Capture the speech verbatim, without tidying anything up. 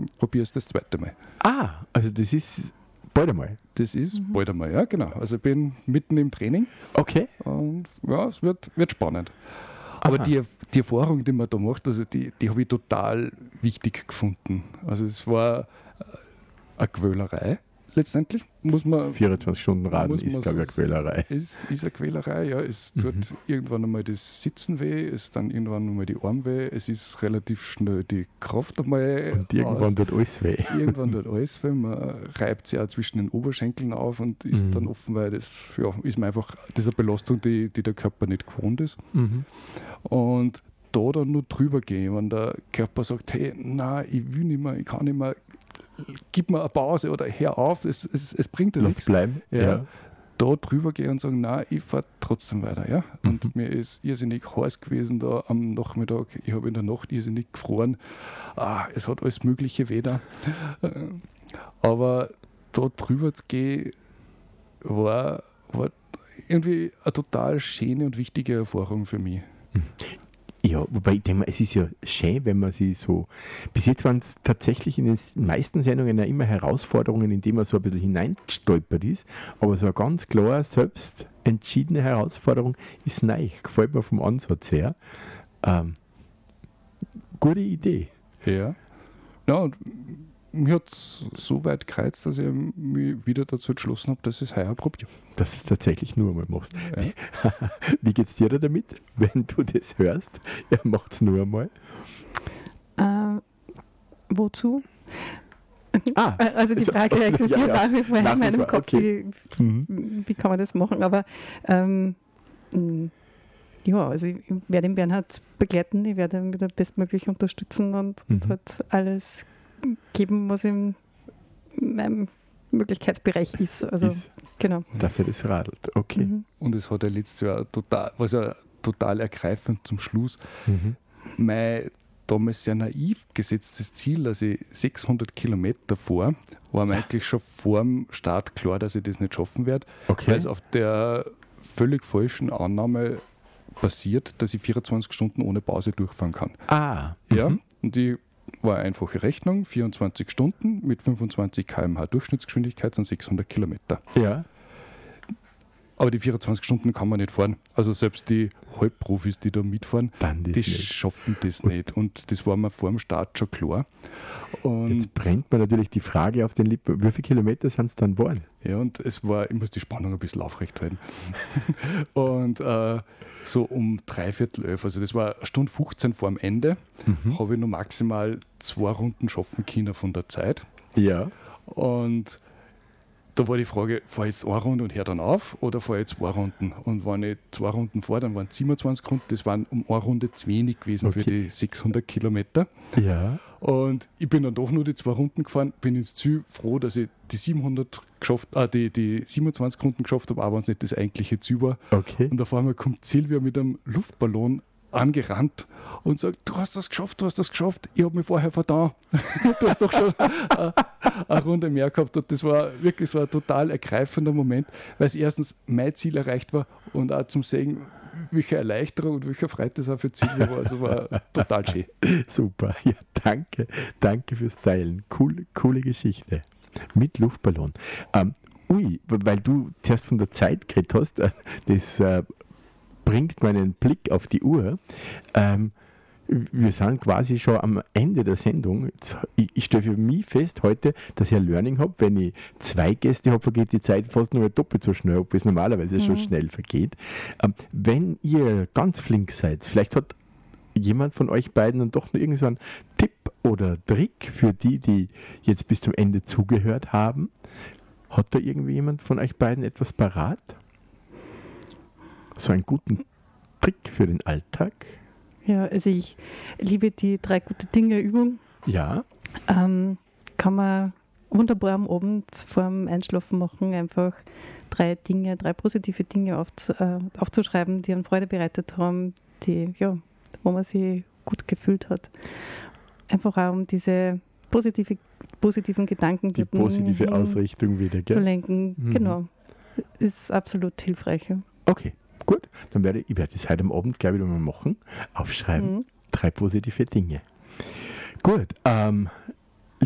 probiere es das zweite Mal. Ah, also das ist bald einmal. Das ist mhm. bald einmal, ja genau. Also ich bin mitten im Training. Okay. Und ja, es wird, wird spannend. Aber die, die Erfahrung, die man da macht, also die, die habe ich total wichtig gefunden. Also es war eine Quälerei. Letztendlich muss man... vierundzwanzig Stunden Radeln ist, glaube ich, eine Quälerei. Ist, ist eine Quälerei, ja. Es tut mhm. irgendwann einmal das Sitzen weh, es dann irgendwann einmal die Arme weh, es ist relativ schnell die Kraft einmal und irgendwann tut alles weh. Irgendwann tut alles weh. Man reibt sich auch zwischen den Oberschenkeln auf und ist mhm. dann offen, weil das ja, ist mir einfach, das ist eine Belastung, die, die der Körper nicht gewohnt ist. Mhm. Und da dann nur drüber gehen, wenn der Körper sagt, hey, nein, ich will nicht mehr, ich kann nicht mehr, gib mir eine Pause oder hör auf, es, es, es bringt ja nichts. Lass bleiben. Ja. Ja. Da drüber gehen und sagen, nein, ich fahre trotzdem weiter. Ja? Und mhm. mir ist irrsinnig heiß gewesen da am Nachmittag. Ich habe in der Nacht irrsinnig gefroren. Ah, es hat alles Mögliche weh da. Aber da drüber zu gehen, war, war irgendwie eine total schöne und wichtige Erfahrung für mich. Ja, wobei ich denke mal, es ist ja schön, wenn man sie so. Bis jetzt waren es tatsächlich in den meisten Sendungen ja immer Herausforderungen, in die man so ein bisschen hineingestolpert ist. Aber so eine ganz klar selbst entschiedene Herausforderung ist neu. Gefällt mir vom Ansatz her. Ähm, gute Idee. Ja. Ja, und mich hat es so weit gereizt, dass ich mich wieder dazu entschlossen habe, dass ich es heuer probiere. Dass du es tatsächlich nur einmal machst. Ja. Wie, wie geht es dir da damit, wenn du das hörst? Er macht es nur einmal. Äh, wozu? Ah, also die Frage also, existiert ja, ja. nach wie vor in meinem Kopf, okay. wie, mhm. wie kann man das machen? Aber ähm, ja, also ich werde den Bernhard begleiten, ich werde ihn wieder bestmöglich unterstützen und, mhm. und halt alles geben, was in meinem Möglichkeitsbereich ist. Also, ist, genau. Dass er das radelt, okay. Mhm. Und es hat ja letztes Jahr total, was ja total ergreifend zum Schluss, mhm. mein damals sehr naiv gesetztes Ziel, dass ich sechshundert Kilometer fahre, war mir ja. eigentlich schon vor dem Start klar, dass ich das nicht schaffen werde, okay. weil es auf der völlig falschen Annahme basiert, dass ich vierundzwanzig Stunden ohne Pause durchfahren kann. Ah. Ja, mhm. und die war eine einfache Rechnung, vierundzwanzig Stunden mit fünfundzwanzig Kilometer pro Stunde Durchschnittsgeschwindigkeit sind sechshundert Kilometer. Ja. Aber die vierundzwanzig Stunden kann man nicht fahren. Also selbst die Halbprofis, die da mitfahren, die nicht. schaffen das und nicht. Und das war mir vor dem Start schon klar. Und jetzt brennt mir natürlich die Frage auf den Lippen, wie viele Kilometer sind es dann geworden? Ja, und es war, ich muss die Spannung ein bisschen aufrechthalten. Und äh, so um dreiviertel elf, also das war eine Stunde fünfzehn vor dem Ende, mhm. habe ich nur maximal zwei Runden schaffen können von der Zeit. Ja. Und da war die Frage, fahre ich jetzt eine Runde und höre dann auf oder fahre ich zwei Runden? Und wenn ich zwei Runden fahre, dann waren es siebenundzwanzig Runden, das waren um eine Runde zu wenig gewesen okay. für die sechshundert Kilometer. Ja. Und ich bin dann doch nur die zwei Runden gefahren, bin ins Ziel froh, dass ich die siebenhundert geschafft, äh, die, die siebenundzwanzig Runden geschafft habe, auch wenn es nicht das eigentliche Ziel war. Okay. Und auf einmal kommt Silvia mit einem Luftballon angerannt und sagt, du hast das geschafft, du hast das geschafft, ich habe mich vorher vertan. Du hast doch schon eine, eine Runde mehr gehabt und das war wirklich so ein total ergreifender Moment, weil es erstens mein Ziel erreicht war und auch zum Sehen, welche Erleichterung und welche Freude das auch für Silvia war. Also war total schön. Super, ja, danke, danke fürs Teilen. Cool, coole Geschichte. Mit Luftballon. Ähm, ui, weil du zuerst von der Zeit geredet hast, das äh, bringt meinen Blick auf die Uhr. Ähm, wir sind quasi schon am Ende der Sendung. Ich, ich stelle für mich fest heute, dass ich ein Learning habe. Wenn ich zwei Gäste habe, vergeht die Zeit fast nur doppelt so schnell, obwohl es normalerweise mhm. schon schnell vergeht. Ähm, wenn ihr ganz flink seid, vielleicht hat jemand von euch beiden dann doch noch irgend so einen Tipp oder Trick für die, die jetzt bis zum Ende zugehört haben. Hat da irgendwie jemand von euch beiden etwas parat? So einen guten Trick für den Alltag? Ja, also ich liebe die drei gute Dinge Übung. Ja. Ähm, kann man wunderbar am Abend vor dem Einschlafen machen, einfach drei Dinge, drei positive Dinge aufzu, äh, aufzuschreiben, die einem Freude bereitet haben, die, ja, wo man sich gut gefühlt hat. Einfach auch um diese positive, positiven Gedanken die positive hin, Ausrichtung wieder, gell? Zu lenken. Mhm. Genau. Ist absolut hilfreich. Ja. Okay. Gut, dann werde ich, ich werde das heute am Abend gleich wieder mal machen. Aufschreiben. Mhm. Drei positive Dinge. Gut, ähm,